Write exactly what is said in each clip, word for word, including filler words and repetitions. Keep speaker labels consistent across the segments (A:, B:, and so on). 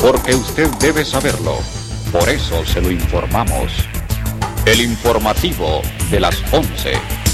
A: porque usted debe saberlo. Por eso se lo informamos. El informativo de las once.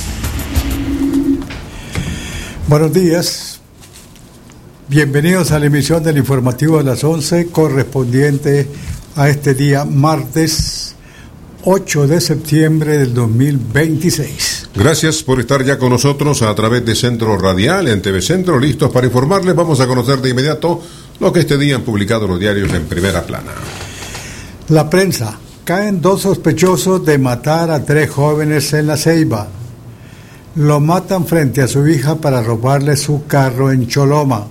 B: Buenos días. Bienvenidos a la emisión del informativo de las once, correspondiente a este día martes ocho de septiembre del dos mil veintiséis.
C: Gracias por estar ya con nosotros a través de Centro Radial, en T V Centro, listos para informarles. Vamos a conocer de inmediato lo que este día han publicado los diarios en primera plana.
B: La prensa. Caen dos sospechosos de matar a tres jóvenes en La Ceiba. Lo matan frente a su hija para robarle su carro en Choloma.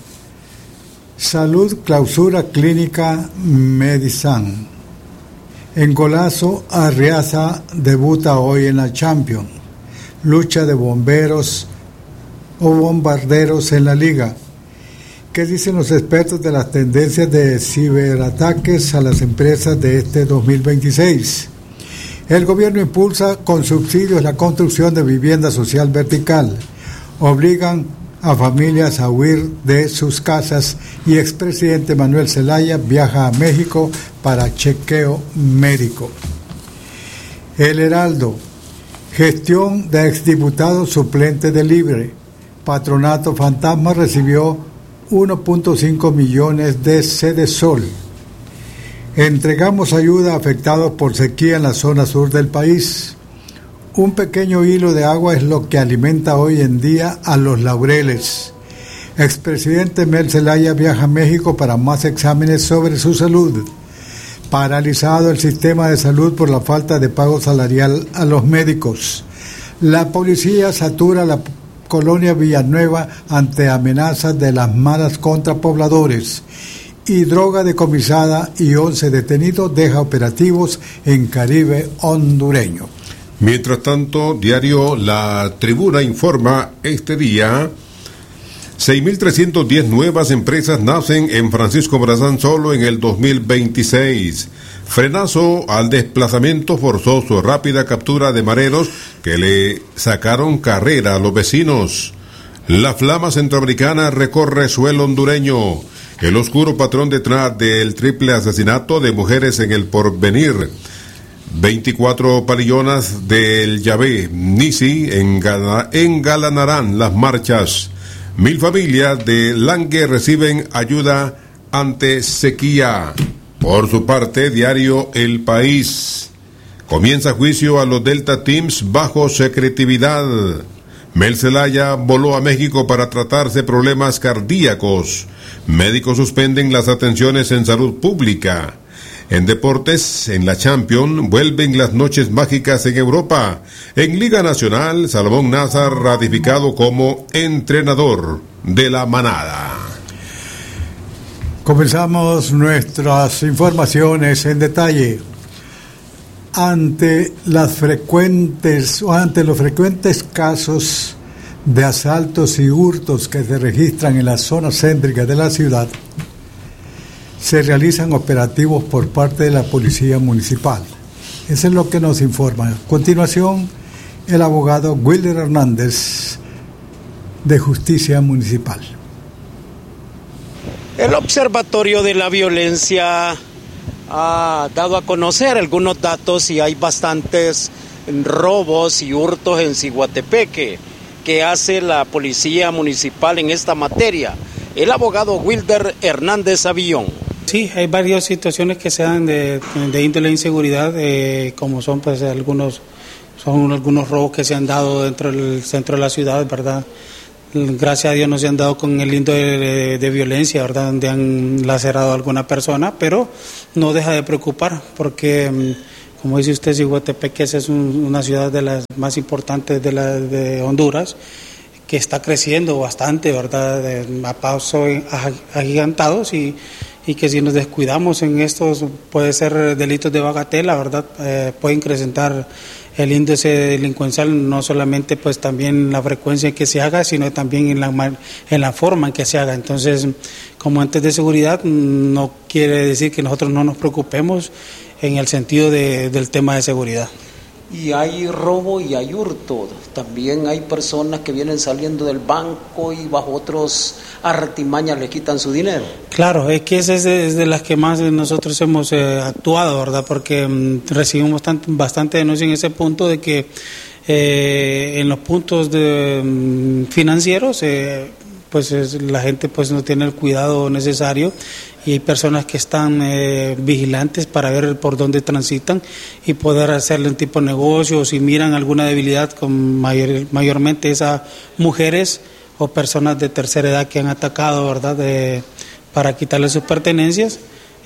B: Salud clausura clínica Medisan. En Golazo, Arriaza debuta hoy en la Champions. Lucha de bomberos o bombarderos en la liga. ¿Qué dicen los expertos de las tendencias de ciberataques a las empresas de este dos mil veintiséis? El gobierno impulsa con subsidios la construcción de vivienda social vertical. Obligan a familias a huir de sus casas y expresidente Manuel Zelaya viaja a México para chequeo médico. El Heraldo. Gestión de exdiputado suplente de Libre. Patronato Fantasma recibió uno punto cinco millones de Cedesol. Entregamos ayuda a afectados por sequía en la zona sur del país. Un pequeño hilo de agua es lo que alimenta hoy en día a los Laureles. Expresidente Mel Zelaya viaja a México para más exámenes sobre su salud. Paralizado el sistema de salud por la falta de pago salarial a los médicos. La policía satura la Colonia Villanueva ante amenazas de las maras contra pobladores. Y droga decomisada y once detenidos deja operativos en Caribe hondureño.
C: Mientras tanto, diario La Tribuna informa este día: seis mil trescientas diez nuevas empresas nacen en Francisco Morazán solo en el dos mil veintiséis. Frenazo al desplazamiento forzoso, rápida captura de mareros que le sacaron carrera a los vecinos. La flama centroamericana recorre suelo hondureño. El oscuro patrón detrás del triple asesinato de mujeres en el Porvenir. veinticuatro palillonas del Yahvé Nisi engala, engalanarán las marchas. Mil familias de Langue reciben ayuda ante sequía. Por su parte, diario El País. Comienza juicio a los Delta Teams bajo secretividad. Mel Zelaya voló a México para tratarse problemas cardíacos. Médicos suspenden las atenciones en salud pública. En deportes, en la Champions, vuelven las noches mágicas en Europa. En Liga Nacional, Salomón Nazar ratificado como entrenador de la manada.
B: Comenzamos nuestras informaciones en detalle. Ante las frecuentes o ante los frecuentes casos de asaltos y hurtos que se registran en la zona céntrica de la ciudad, se realizan operativos por parte de la Policía Municipal. Eso es lo que nos informa. A continuación, el abogado Wilder Hernández, de Justicia Municipal.
D: El Observatorio de la Violencia ha dado a conocer algunos datos y hay bastantes robos y hurtos en Ciguatepeque. ¿Qué hace la Policía Municipal en esta materia? El abogado Wilder Hernández Avillón.
E: Sí, hay varias situaciones que se dan de, de índole de inseguridad, eh, como son pues algunos, son algunos robos que se han dado dentro del centro de la ciudad, ¿verdad? Gracias a Dios no se han dado con el índice de, de violencia, ¿verdad? Donde han lacerado a alguna persona, pero no deja de preocupar porque, como dice usted, Ciguatepeque es un, una ciudad de las más importantes de, la, de Honduras, que está creciendo bastante, ¿verdad? De, a pasos agigantados y, y que si nos descuidamos en estos puede ser delitos de bagatela, ¿verdad? Eh, puede incrementar el índice delincuencial, no solamente pues también la frecuencia en que se haga, sino también en la, en la forma en que se haga. Entonces, como entes de seguridad, no quiere decir que nosotros no nos preocupemos en el sentido de, del tema de seguridad.
D: y hay robo y hay hurto. También hay personas que vienen saliendo del banco y bajo otros artimañas le quitan su dinero.
E: Claro, es que esa es de, es de las que más nosotros hemos eh, actuado, ¿verdad? Porque mmm, recibimos tan, bastante denuncia en ese punto de que eh, en los puntos de, mmm, financieros eh, pues es, la gente pues no tiene el cuidado necesario y hay personas que están eh, vigilantes para ver por dónde transitan y poder hacerle un tipo de negocio, o si miran alguna debilidad, con mayor, mayormente esas mujeres o personas de tercera edad que han atacado, ¿verdad?, de, para quitarle sus pertenencias.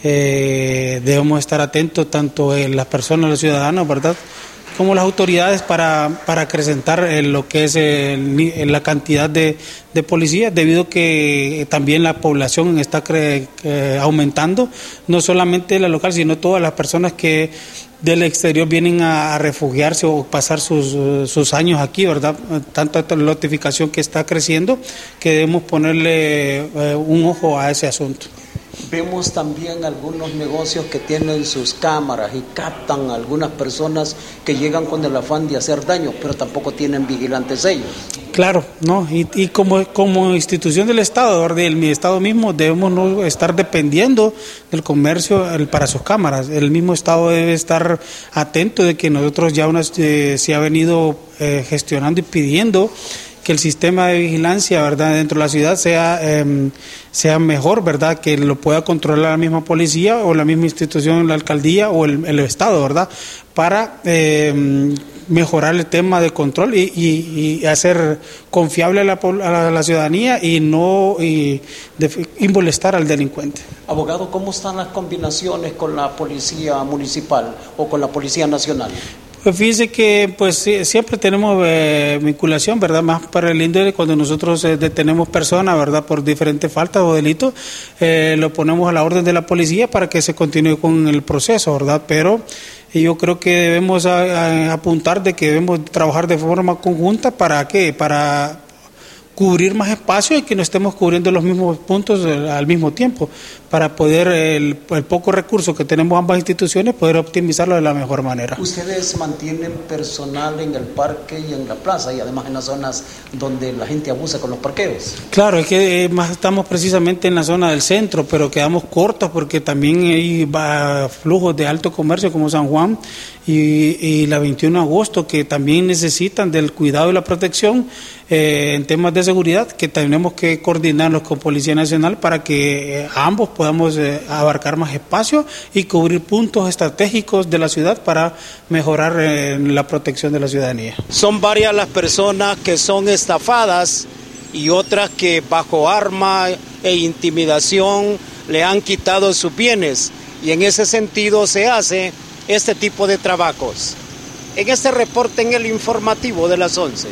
E: Eh, debemos estar atentos tanto eh, las personas, los ciudadanos, ¿verdad?, como las autoridades para, para acrecentar eh, lo que es eh, la cantidad de, de policías, debido a que también la población está cre, eh, aumentando, no solamente la local, sino todas las personas que del exterior vienen a, a refugiarse o pasar sus, sus años aquí, ¿verdad? Tanta notificación que está creciendo que debemos ponerle eh, un ojo a ese asunto.
D: Vemos también algunos negocios que tienen sus cámaras y captan a algunas personas que llegan con el afán de hacer daño, pero tampoco tienen vigilantes ellos.
E: Claro, no, y, y como, como institución del Estado, ¿verdad?, del Estado mismo, debemos no estar dependiendo del comercio el, para sus cámaras. El mismo Estado debe estar atento de que nosotros ya una, eh, se ha venido eh, gestionando y pidiendo que el sistema de vigilancia, ¿verdad?, dentro de la ciudad sea eh, sea mejor, ¿verdad?, que lo pueda controlar la misma policía o la misma institución, la alcaldía o el, el Estado, ¿verdad?, para eh, mejorar el tema de control y, y, y hacer confiable a la, a la ciudadanía y no y de, y molestar al delincuente.
D: Abogado, ¿cómo están las combinaciones con la policía municipal o con la policía nacional?
E: Pues fíjese que pues siempre tenemos eh, vinculación, ¿verdad?, más para el índole cuando nosotros eh, detenemos personas, ¿verdad?, por diferentes faltas o delitos, eh, lo ponemos a la orden de la policía para que se continúe con el proceso, ¿verdad?, pero yo creo que debemos a, a apuntar de que debemos trabajar de forma conjunta. ¿Para qué? Para cubrir más espacio y que no estemos cubriendo los mismos puntos al mismo tiempo, para poder, el, el poco recurso que tenemos ambas instituciones, poder optimizarlo de la mejor manera.
D: Ustedes mantienen personal en el parque y en la plaza y además en las zonas donde la gente abusa con los parqueos.
E: Claro, es que eh, más estamos precisamente en la zona del centro, pero quedamos cortos porque también hay va, flujos de alto comercio como San Juan y, y la veintiuno de agosto, que también necesitan del cuidado y la protección eh, en temas de seguridad, que tenemos que coordinarnos con Policía Nacional para que eh, ambos podamos eh, abarcar más espacio y cubrir puntos estratégicos de la ciudad para mejorar eh, la protección de la ciudadanía.
D: Son varias las personas que son estafadas y otras que bajo arma e intimidación le han quitado sus bienes, y en ese sentido se hace este tipo de trabajos. En este reporte en el informativo de las once.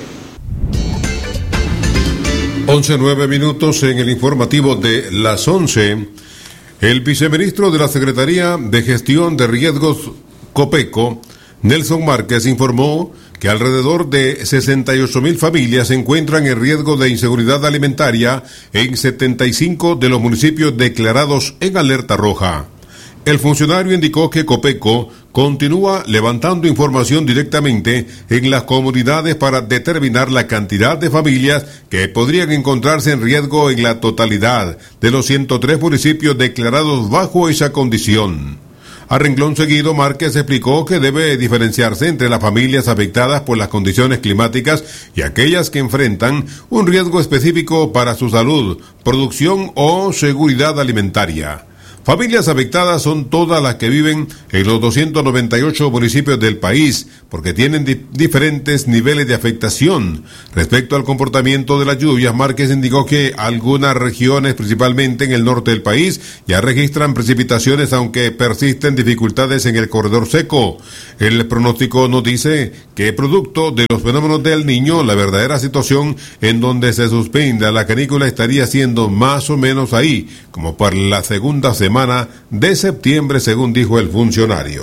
C: once nueve minutos en el informativo de las once. El viceministro de la Secretaría de Gestión de Riesgos Copeco, Nelson Márquez, informó que alrededor de sesenta y ocho mil familias se encuentran en riesgo de inseguridad alimentaria en setenta y cinco de los municipios declarados en alerta roja. El funcionario indicó que Copeco continúa levantando información directamente en las comunidades para determinar la cantidad de familias que podrían encontrarse en riesgo en la totalidad de los ciento tres municipios declarados bajo esa condición. A renglón seguido, Márquez explicó que debe diferenciarse entre las familias afectadas por las condiciones climáticas y aquellas que enfrentan un riesgo específico para su salud, producción o seguridad alimentaria. Familias afectadas son todas las que viven en los doscientos noventa y ocho municipios del país, porque tienen di- diferentes niveles de afectación. Respecto al comportamiento de las lluvias, Márquez indicó que algunas regiones, principalmente en el norte del país, ya registran precipitaciones, aunque persisten dificultades en el corredor seco. El pronóstico nos dice que, producto de los fenómenos del Niño, la verdadera situación en donde se suspenda la canícula estaría siendo más o menos ahí, como para la segunda semana de septiembre, según dijo el funcionario.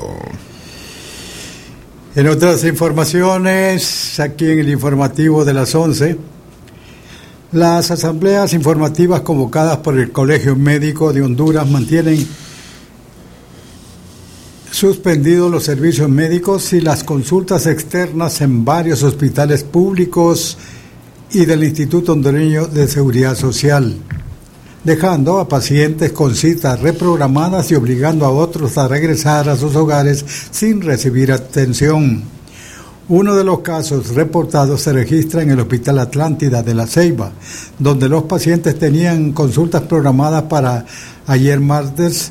B: En otras informaciones, aquí en el informativo de las once, las asambleas informativas convocadas por el Colegio Médico de Honduras mantienen suspendidos los servicios médicos y las consultas externas en varios hospitales públicos y del Instituto Hondureño de Seguridad Social, dejando a pacientes con citas reprogramadas y obligando a otros a regresar a sus hogares sin recibir atención. Uno de los casos reportados se registra en el Hospital Atlántida de La Ceiba, donde los pacientes tenían consultas programadas para ayer martes,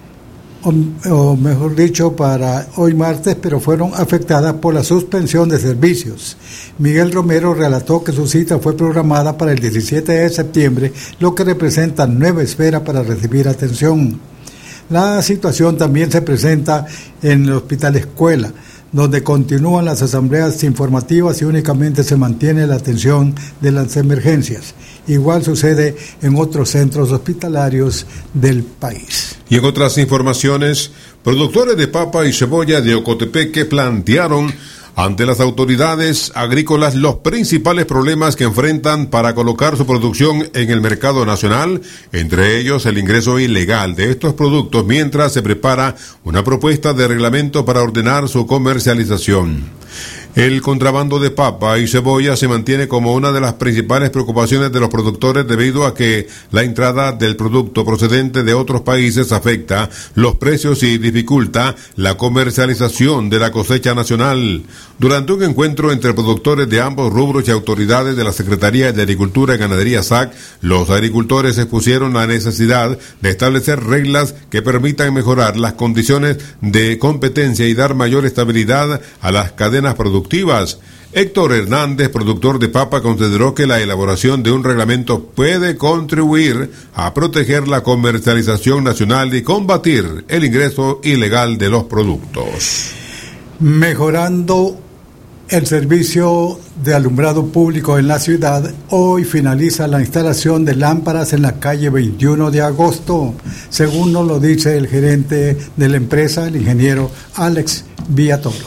B: o, o mejor dicho, para hoy martes, pero fueron afectadas por la suspensión de servicios. Miguel Romero relató que su cita fue programada para el diecisiete de septiembre, lo que representa nueve esperas para recibir atención. La situación también se presenta en el Hospital Escuela, donde continúan las asambleas informativas y únicamente se mantiene la atención de las emergencias. Igual sucede en otros centros hospitalarios del país.
C: Y en otras informaciones, productores de papa y cebolla de Ocotepeque plantearon ante las autoridades agrícolas los principales problemas que enfrentan para colocar su producción en el mercado nacional, entre ellos el ingreso ilegal de estos productos mientras se prepara una propuesta de reglamento para ordenar su comercialización. El contrabando de papa y cebolla se mantiene como una de las principales preocupaciones de los productores debido a que la entrada del producto procedente de otros países afecta los precios y dificulta la comercialización de la cosecha nacional. Durante un encuentro entre productores de ambos rubros y autoridades de la Secretaría de Agricultura y Ganadería S A C, los agricultores expusieron la necesidad de establecer reglas que permitan mejorar las condiciones de competencia y dar mayor estabilidad a las cadenas productivas. Héctor Hernández, productor de papa, consideró que la elaboración de un reglamento puede contribuir a proteger la comercialización nacional y combatir el ingreso ilegal de los productos.
B: Mejorando el servicio de alumbrado público en la ciudad, hoy finaliza la instalación de lámparas en la calle veintiuno de agosto, según nos lo dice el gerente de la empresa, el ingeniero Alex Villatoro.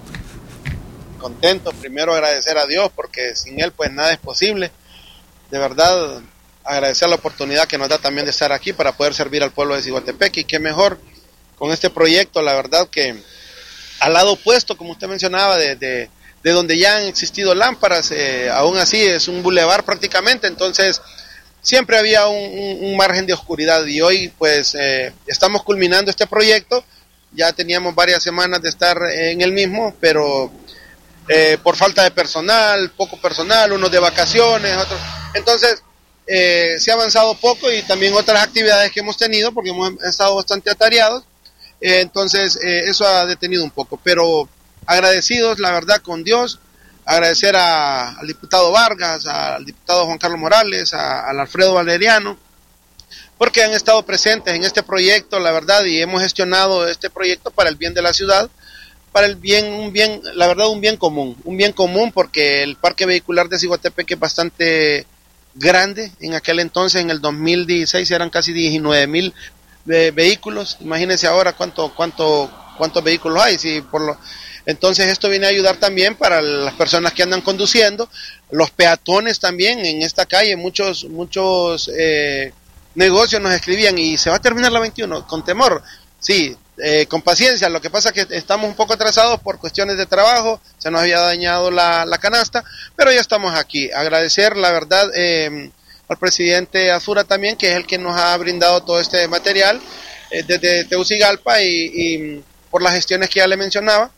F: Contento, primero agradecer a Dios porque sin Él pues nada es posible. De verdad agradecer la oportunidad que nos da también de estar aquí para poder servir al pueblo de Ciguatepeque, y qué mejor con este proyecto, la verdad que al lado opuesto, como usted mencionaba, de, de, de donde ya han existido lámparas, eh, aún así es un bulevar prácticamente, entonces siempre había un, un, un margen de oscuridad, y hoy pues eh, estamos culminando este proyecto. Ya teníamos varias semanas de estar en el mismo, pero Eh, por falta de personal, poco personal, unos de vacaciones, otros. Entonces, eh, se ha avanzado poco, y también otras actividades que hemos tenido, porque hemos estado bastante atareados, eh, entonces eh, eso ha detenido un poco, pero agradecidos, la verdad, con Dios, agradecer a, al diputado Vargas, a, al diputado Juan Carlos Morales, a, al Alfredo Valeriano, porque han estado presentes en este proyecto, la verdad, y hemos gestionado este proyecto para el bien de la ciudad, para el bien, un bien, la verdad, un bien común, un bien común porque el parque vehicular de Ciguatepeque es bastante grande. En aquel entonces, en el dos mil dieciséis, eran casi diecinueve mil eh, vehículos. Imagínense ahora cuánto, cuánto, cuántos vehículos hay. Si por lo, entonces esto viene a ayudar también para las personas que andan conduciendo, los peatones también en esta calle. Muchos, muchos eh, negocios nos escribían, y se va a terminar la veintiuno, con temor. Sí, eh, con paciencia, lo que pasa es que estamos un poco atrasados por cuestiones de trabajo, se nos había dañado la, la canasta, pero ya estamos aquí. Agradecer, la verdad, eh, al presidente Azura también, que es el que nos ha brindado todo este material eh, desde Tegucigalpa, y, y por las gestiones que ya le mencionaba,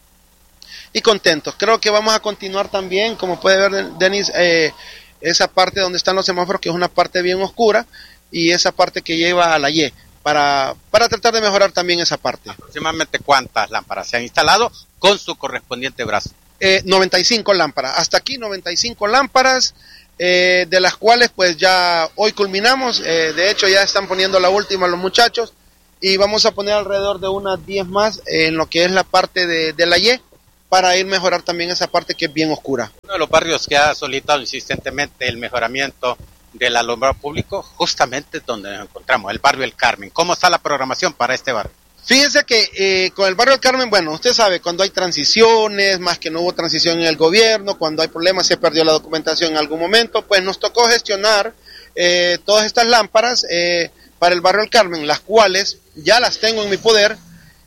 F: y contentos. Creo que vamos a continuar también, como puede ver Denis, eh, esa parte donde están los semáforos, que es una parte bien oscura, y esa parte que lleva a la Y, para, para tratar de mejorar también esa parte.
G: ¿Aproximadamente cuántas lámparas se han instalado con su correspondiente brazo?
F: Eh, noventa y cinco lámparas, hasta aquí noventa y cinco lámparas, eh, de las cuales pues ya hoy culminamos, eh, de hecho ya están poniendo la última los muchachos, y vamos a poner alrededor de unas diez más en lo que es la parte de, de la Y, para ir mejorar también esa parte que es bien oscura.
G: Uno de los barrios que ha solicitado insistentemente el mejoramiento del alumbrado público, justamente donde nos encontramos, el barrio El Carmen. ¿Cómo está la programación para este barrio?
F: Fíjense que eh, con el barrio El Carmen, bueno, usted sabe, cuando hay transiciones, más que no hubo transición en el gobierno, cuando hay problemas, se perdió la documentación en algún momento, pues nos tocó gestionar eh, todas estas lámparas eh, para el barrio El Carmen, las cuales ya las tengo en mi poder,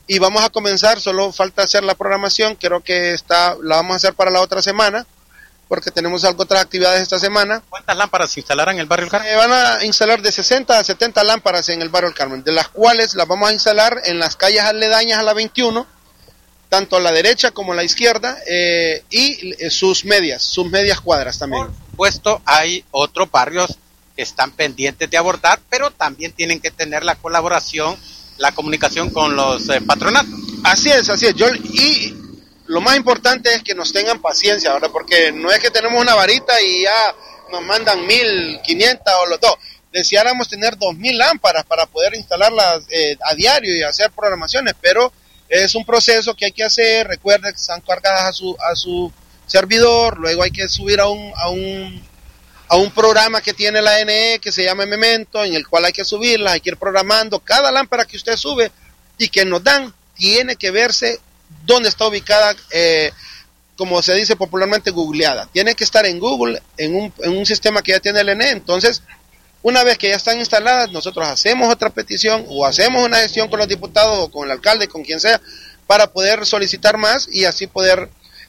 F: y vamos a comenzar, solo falta hacer la programación, creo que está, la vamos a hacer para la otra semana, porque tenemos algo otras actividades esta semana.
G: ¿Cuántas lámparas se instalarán en el barrio El Carmen?
F: Eh, van a instalar de sesenta a setenta lámparas en el barrio El Carmen, de las cuales las vamos a instalar en las calles aledañas a la veintiuno, tanto a la derecha como a la izquierda, eh, y eh, sus medias, sus medias cuadras también.
G: Por supuesto, hay otros barrios que están pendientes de abordar, pero también tienen que tener la colaboración, la comunicación con los eh, patronatos.
F: Así es, así es. Yo, y lo más importante es que nos tengan paciencia, ¿verdad? Porque no es que tenemos una varita y ya nos mandan mil quinientas o los dos. Deseáramos tener dos mil lámparas para poder instalarlas eh, a diario y hacer programaciones, pero es un proceso que hay que hacer. Recuerden que están cargadas a su a su servidor, luego hay que subir a un a un a un programa que tiene la A N E que se llama Memento, en el cual hay que subirlas, hay que ir programando. Cada lámpara que usted sube y que nos dan tiene que verse dónde está ubicada, eh, como se dice popularmente, googleada. Tiene que estar en Google, en un, en un sistema que ya tiene el E N E. Entonces, una vez que ya están instaladas, nosotros hacemos otra petición o hacemos una gestión con los diputados o con el alcalde, con quien sea, para poder solicitar más y así poder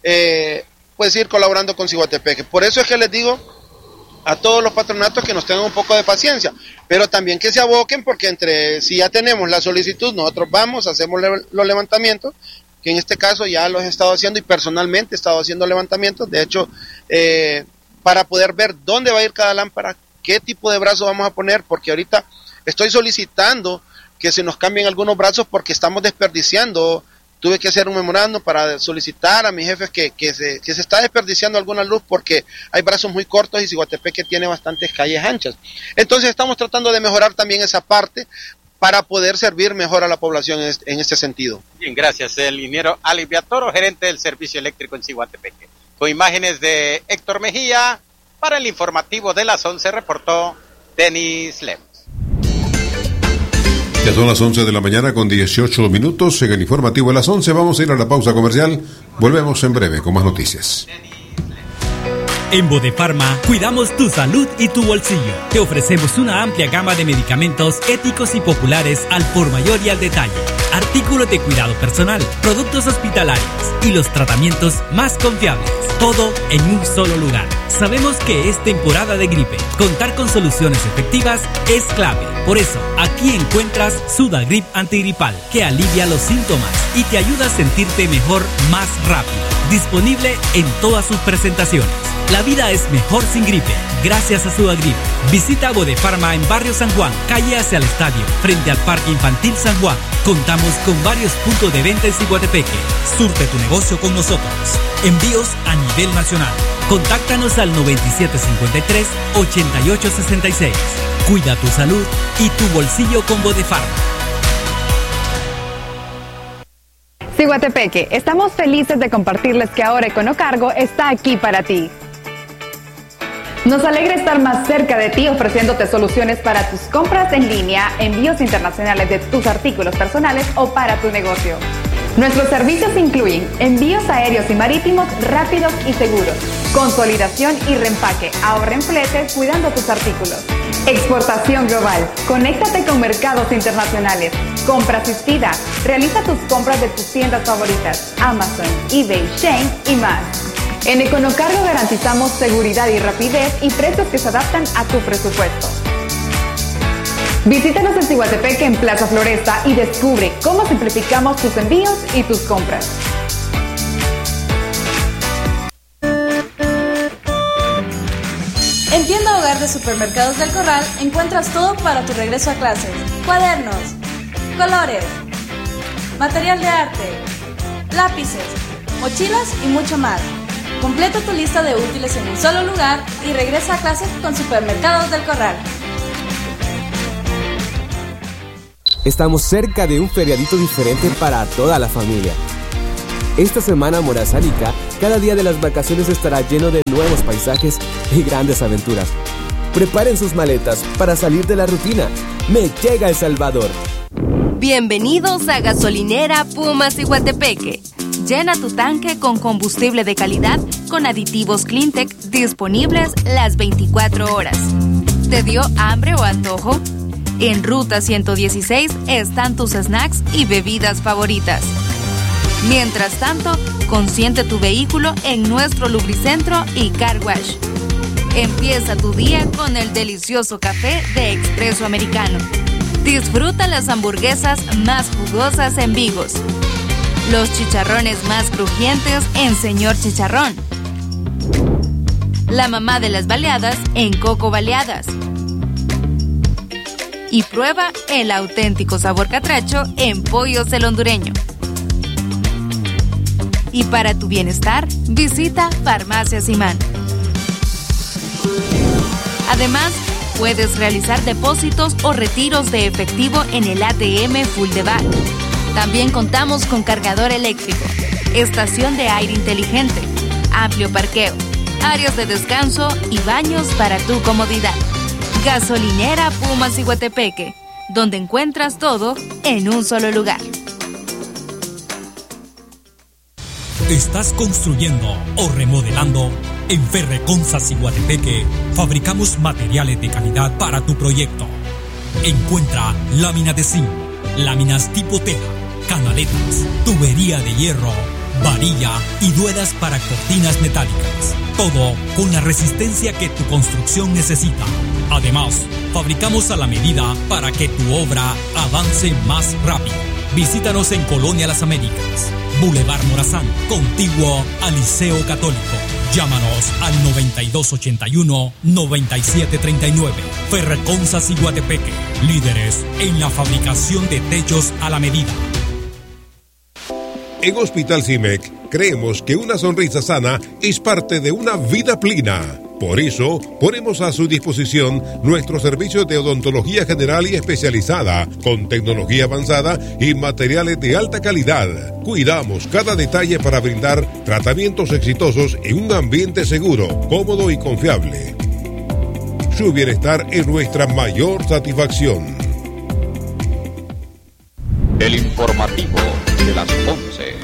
F: eh, pues ir colaborando con Ciguatepeque. Por eso es que les digo a todos los patronatos que nos tengan un poco de paciencia, pero también que se aboquen, porque entre si ya tenemos la solicitud, nosotros vamos, hacemos le, los levantamientos, que en este caso ya los he estado haciendo y personalmente he estado haciendo levantamientos, de hecho, eh, para poder ver dónde va a ir cada lámpara, qué tipo de brazo vamos a poner, porque ahorita estoy solicitando que se nos cambien algunos brazos porque estamos desperdiciando. Tuve que hacer un memorando para solicitar a mis jefes que, que, se, que se está desperdiciando alguna luz porque hay brazos muy cortos y Ciguatepeque tiene bastantes calles anchas. Entonces estamos tratando de mejorar también esa parte para poder servir mejor a la población en este, en este sentido.
G: Bien, gracias. El ingeniero Aliviatoro, gerente del Servicio Eléctrico en Ciguatepeque. Con imágenes de Héctor Mejía, para el informativo de las once reportó Denis Lemos.
C: Ya son las once de la mañana con dieciocho minutos. En el informativo de las once vamos a ir a la pausa comercial. Volvemos en breve con más noticias.
H: En Bodefarma cuidamos tu salud y tu bolsillo. Te ofrecemos una amplia gama de medicamentos éticos y populares al por mayor y al detalle. Artículos de cuidado personal, productos hospitalarios y los tratamientos más confiables. Todo en un solo lugar. Sabemos que es temporada de gripe. Contar con soluciones efectivas es clave. Por eso, aquí encuentras Sudagrip antigripal, que alivia los síntomas y te ayuda a sentirte mejor más rápido. Disponible en todas sus presentaciones. La vida es mejor sin gripe, gracias a Sudagrip. Visita Bodefarma en Barrio San Juan, calle hacia el estadio, frente al Parque Infantil San Juan. Contamos con varios puntos de venta en Ciguatepeque. Surte tu negocio con nosotros. Envíos a nivel nacional. Contáctanos al noventa y siete cincuenta y tres, ochenta y ocho sesenta y seis. Cuida tu salud y tu bolsillo con Bodefarma.
I: Ciguatepeque, estamos felices de compartirles que ahora Econocargo está aquí para ti. Nos alegra estar más cerca de ti ofreciéndote soluciones para tus compras en línea, envíos internacionales de tus artículos personales o para tu negocio. Nuestros servicios incluyen envíos aéreos y marítimos rápidos y seguros, consolidación y reempaque, ahorra en fletes cuidando tus artículos. Exportación global, conéctate con mercados internacionales, compra asistida, realiza tus compras de tus tiendas favoritas, Amazon, eBay, Shein y más. En Econocargo garantizamos seguridad y rapidez y precios que se adaptan a tu presupuesto. Visítanos en Ciguatepeque en Plaza Floresta y descubre cómo simplificamos tus envíos y tus compras.
J: En Tienda Hogar de Supermercados del Corral encuentras todo para tu regreso a clases. Cuadernos, colores, material de arte, lápices, mochilas y mucho más. Completa tu lista de útiles en un solo lugar y regresa a clases con Supermercados del Corral.
K: Estamos cerca de un feriadito diferente para toda la familia. Esta semana Morazán-Ica, cada día de las vacaciones estará lleno de nuevos paisajes y grandes aventuras. Preparen sus maletas para salir de la rutina. Me llega El Salvador.
L: Bienvenidos a Gasolinera Puma Ciguatepeque. Llena tu tanque con combustible de calidad con aditivos Cleantech disponibles las veinticuatro horas. ¿Te dio hambre o antojo? En Ruta ciento dieciséis están tus snacks y bebidas favoritas. Mientras tanto, consiente tu vehículo en nuestro lubricentro y car wash. Empieza tu día con el delicioso café de Expreso Americano. Disfruta las hamburguesas más jugosas en Vigos. Los chicharrones más crujientes en Señor Chicharrón. La mamá de las baleadas en Coco Baleadas. Y prueba el auténtico sabor catracho en Pollos el Hondureño. Y para tu bienestar, visita Farmacia Simán. Además, puedes realizar depósitos o retiros de efectivo en el A T M Full de Back. También contamos con cargador eléctrico, estación de aire inteligente, amplio parqueo, áreas de descanso y baños para tu comodidad. Gasolinera Pumas Iguatepeque, donde encuentras todo en un solo lugar.
H: ¿Estás construyendo o remodelando? En Ferreconzas Iguatepeque fabricamos materiales de calidad para tu proyecto. Encuentra láminas de zinc, láminas tipo teja, canaletas, tubería de hierro, varilla y duelas para cortinas metálicas. Todo con la resistencia que tu construcción necesita. Además, fabricamos a la medida para que tu obra avance más rápido. Visítanos en Colonia Las Américas, Boulevard Morazán, contiguo al Liceo Católico. Llámanos al noventa y dos ochenta y uno, noventa y siete treinta y nueve. Ferreconzas Iguatepeque, líderes en la fabricación de techos a la medida.
C: En Hospital CIMEC creemos que una sonrisa sana es parte de una vida plena. Por eso, ponemos a su disposición nuestros servicios de odontología general y especializada, con tecnología avanzada y materiales de alta calidad. Cuidamos cada detalle para brindar tratamientos exitosos en un ambiente seguro, cómodo y confiable. Su bienestar es nuestra mayor satisfacción.
A: El informativo de las once.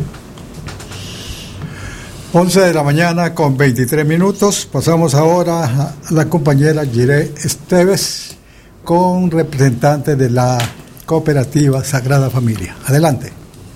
B: once de la mañana con veintitrés minutos. Pasamos ahora a la compañera Jiré Esteves con representantes de la cooperativa Sagrada Familia. Adelante.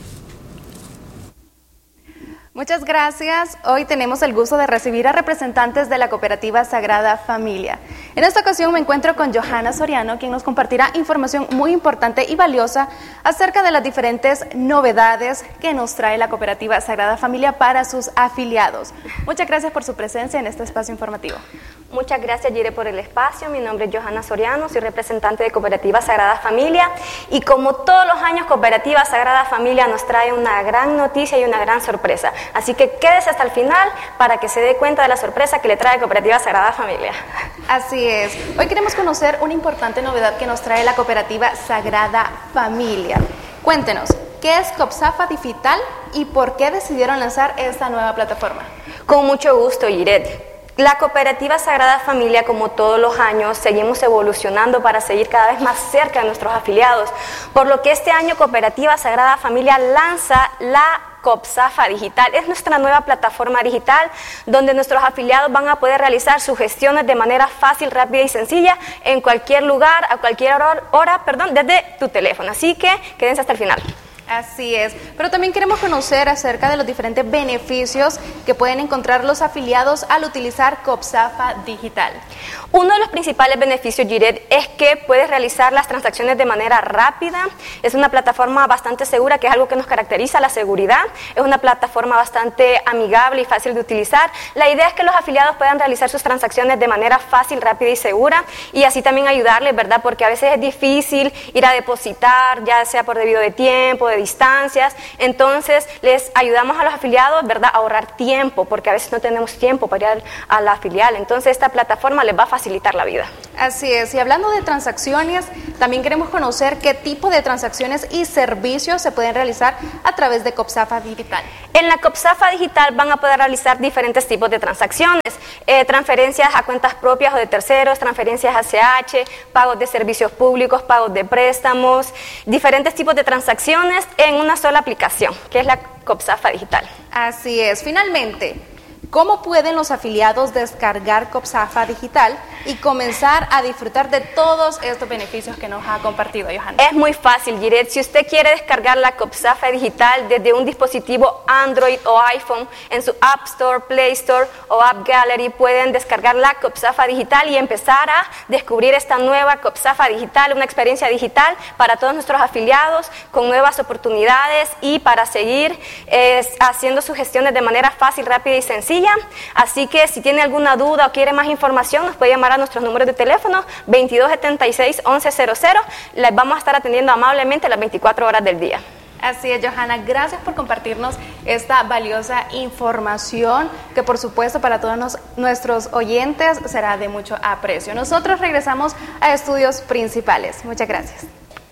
I: Muchas gracias. Hoy tenemos el gusto de recibir a representantes de la cooperativa Sagrada Familia. En esta ocasión me encuentro con Johanna Soriano, quien nos compartirá información muy importante y valiosa acerca de las diferentes novedades que nos trae la cooperativa Sagrada Familia para sus afiliados. Muchas gracias por su presencia en este espacio informativo.
M: Muchas gracias, Gire, por el espacio. Mi nombre es Johanna Soriano, soy representante de Cooperativa Sagrada Familia y como todos los años, Cooperativa Sagrada Familia nos trae una gran noticia y una gran sorpresa. Así que quédese hasta el final para que se dé cuenta de la sorpresa que le trae Cooperativa Sagrada Familia.
I: Así es. Hoy queremos conocer una importante novedad que nos trae la Cooperativa Sagrada Familia. Cuéntenos, ¿qué es COPSAFA Digital y por qué decidieron lanzar esta nueva plataforma?
M: Con mucho gusto, Giret. La Cooperativa Sagrada Familia, como todos los años, seguimos evolucionando para seguir cada vez más cerca de nuestros afiliados, por lo que este año Cooperativa Sagrada Familia lanza la COPSAFA Digital. Es nuestra nueva plataforma digital donde nuestros afiliados van a poder realizar sus gestiones de manera fácil, rápida y sencilla en cualquier lugar, a cualquier hora, hora, perdón, desde tu teléfono. Así que quédense hasta el final.
I: Así es, pero también queremos conocer acerca de los diferentes beneficios que pueden encontrar los afiliados al utilizar COPSAFA Digital.
M: Uno de los principales beneficios, Giret, es que puedes realizar las transacciones de manera rápida. Es una plataforma bastante segura, que es algo que nos caracteriza, la seguridad. Es una plataforma bastante amigable y fácil de utilizar. La idea es que los afiliados puedan realizar sus transacciones de manera fácil, rápida y segura, y así también ayudarles, ¿verdad? Porque a veces es difícil ir a depositar, ya sea por debido de tiempo, de distancias. Entonces les ayudamos a los afiliados, ¿verdad?, a ahorrar tiempo, porque a veces no tenemos tiempo para ir a la filial. Entonces esta plataforma les va a facilitar la vida.
I: Así es, y hablando de transacciones, también queremos conocer qué tipo de transacciones y servicios se pueden realizar a través de COPSAFA Digital.
M: En la COPSAFA Digital van a poder realizar diferentes tipos de transacciones, eh, transferencias a cuentas propias o de terceros, transferencias a C H, pagos de servicios públicos, pagos de préstamos, diferentes tipos de transacciones en una sola aplicación, que es la COPSAFA Digital.
I: Así es. Finalmente,
J: ¿Cómo pueden los afiliados descargar COPSAFA Digital y comenzar a disfrutar de todos estos beneficios que nos ha compartido Johanna?
M: Es muy fácil, Giret. Si usted quiere descargar la COPSAFA Digital desde un dispositivo Android o iPhone, en su App Store, Play Store o App Gallery pueden descargar la COPSAFA Digital y empezar a descubrir esta nueva COPSAFA Digital, una experiencia digital para todos nuestros afiliados con nuevas oportunidades y para seguir eh, haciendo sus gestiones de manera fácil, rápida y sencilla. Así que si tiene alguna duda o quiere más información, nos puede llamar a nuestros números de teléfono veintidós setenta y seis once cero cero. Les vamos a estar atendiendo amablemente las veinticuatro horas del día.
J: Así es, Johanna, gracias por compartirnos esta valiosa información que por supuesto para todos nos, nuestros oyentes será de mucho aprecio. Nosotros regresamos a estudios principales. Muchas gracias.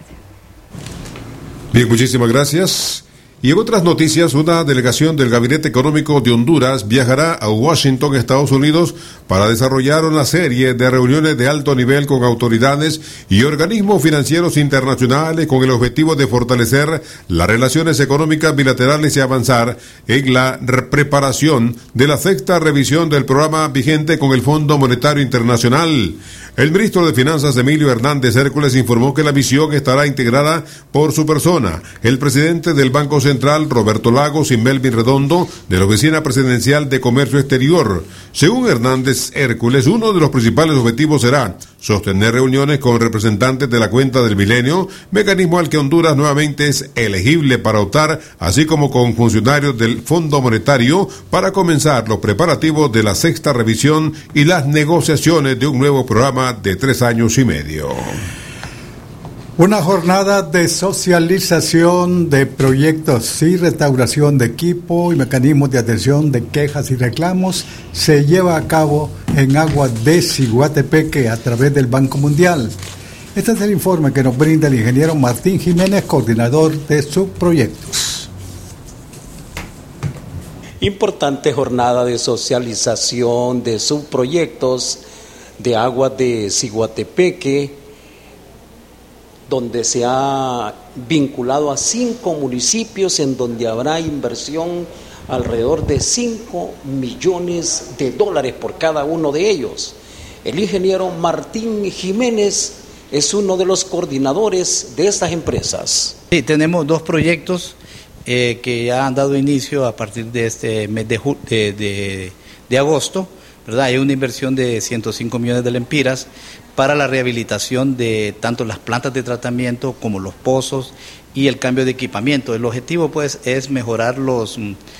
C: Bien, muchísimas gracias. Y en otras noticias, una delegación del Gabinete Económico de Honduras viajará a Washington, Estados Unidos, para desarrollar una serie de reuniones de alto nivel con autoridades y organismos financieros internacionales con el objetivo de fortalecer las relaciones económicas bilaterales y avanzar en la preparación de la sexta revisión del programa vigente con el Fondo Monetario Internacional. El ministro de Finanzas, Emilio Hernández Hércules, informó que la misión estará integrada por su persona, el presidente del Banco Central, Roberto Lagos, y Melvin Redondo, de la Oficina Presidencial de Comercio Exterior. Según Hernández Hércules, uno de los principales objetivos será sostener reuniones con representantes de la cuenta del milenio, mecanismo al que Honduras nuevamente es elegible para optar, así como con funcionarios del Fondo Monetario para comenzar los preparativos de la sexta revisión y las negociaciones de un nuevo programa de tres años y medio.
B: Una jornada de socialización de proyectos y restauración de equipo y mecanismos de atención de quejas y reclamos se lleva a cabo en aguas de Ciguatepeque a través del Banco Mundial. Este es el informe que nos brinda el ingeniero Martín Jiménez, coordinador de subproyectos.
D: Importante jornada de socialización de subproyectos de aguas de Ciguatepeque, donde se ha vinculado a cinco municipios en donde habrá inversión alrededor de cinco millones de dólares por cada uno de ellos. El ingeniero Martín Jiménez es uno de los coordinadores de estas empresas.
N: Sí, tenemos dos proyectos eh, que ya han dado inicio a partir de este mes de, de, de, de agosto, ¿verdad? Hay una inversión de ciento cinco millones de lempiras para la rehabilitación de tanto las plantas de tratamiento como los pozos y el cambio de equipamiento. El objetivo pues es mejorar los,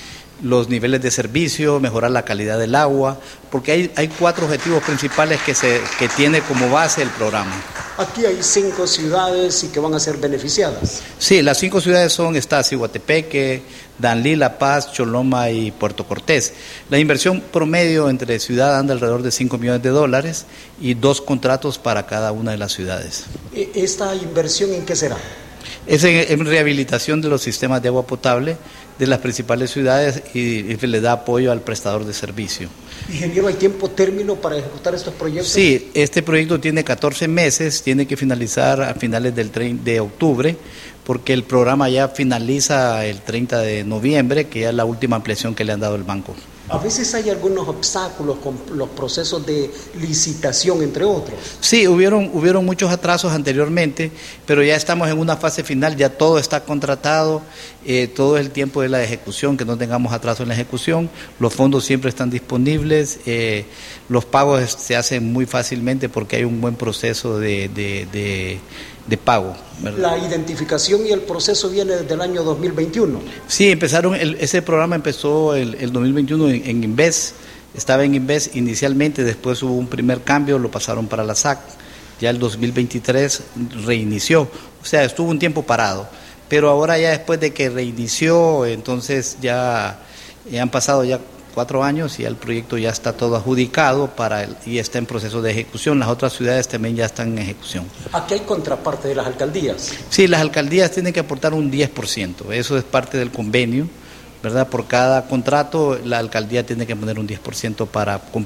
N: los niveles de servicio, mejorar la calidad del agua, porque hay, hay cuatro objetivos principales que, se, que tiene como base el programa.
D: Aquí hay cinco ciudades y que van a ser beneficiadas.
N: Sí, las cinco ciudades son, está Ciguatepeque, Danlí, La Paz, Choloma y Puerto Cortés. La inversión promedio entre ciudad anda alrededor de cinco millones de dólares y dos contratos para cada una de las ciudades.
D: ¿Esta inversión en qué será?
N: Es en, en rehabilitación de los sistemas de agua potable de las principales ciudades y, y le da apoyo al prestador de servicio.
D: Ingeniero, ¿hay tiempo término para ejecutar estos proyectos?
N: Sí, este proyecto tiene catorce meses, tiene que finalizar a finales del treinta de octubre, porque el programa ya finaliza el treinta de noviembre, que ya es la última ampliación que le han dado el banco.
D: A veces hay algunos obstáculos con los procesos de licitación, entre otros.
N: Sí, hubieron, hubieron muchos atrasos anteriormente, pero ya estamos en una fase final, ya todo está contratado, eh, todo el tiempo de la ejecución, que no tengamos atraso en la ejecución, los fondos siempre están disponibles, eh, los pagos se hacen muy fácilmente porque hay un buen proceso de, de, de, de pago, ¿verdad?
D: La identificación y el proceso viene desde el año dos mil veintiuno.
N: Sí, empezaron, el, ese programa empezó el, el dos mil veintiuno en, en Inves, estaba en Inves inicialmente, después hubo un primer cambio, lo pasaron para la S A C, ya el dos mil veintitrés reinició, o sea, estuvo un tiempo parado, pero ahora ya después de que reinició, entonces ya, ya han pasado ya cuatro años y el proyecto ya está todo adjudicado para el, y está en proceso de ejecución. Las otras ciudades también ya están en ejecución.
D: ¿Aquí hay contraparte de las alcaldías?
N: Sí, las alcaldías tienen que aportar un diez por ciento, eso es parte del convenio, ¿verdad? Por cada contrato la alcaldía tiene que poner un diez por ciento para cumplir